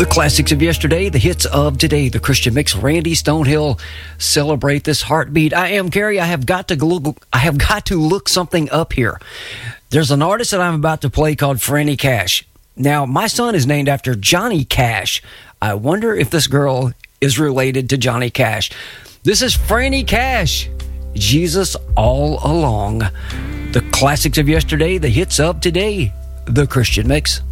The classics of yesterday, the hits of today, the Christian Mix. Randy Stonehill, celebrate this heartbeat. I am Gary. I have got to look something up here. There's an artist that I'm about to play called Franny Cash. Now, my son is named after Johnny Cash. I wonder if this girl is related to Johnny Cash. This is Franny Cash, Jesus All Along. The classics of yesterday, the hits of today, the Christian Mix.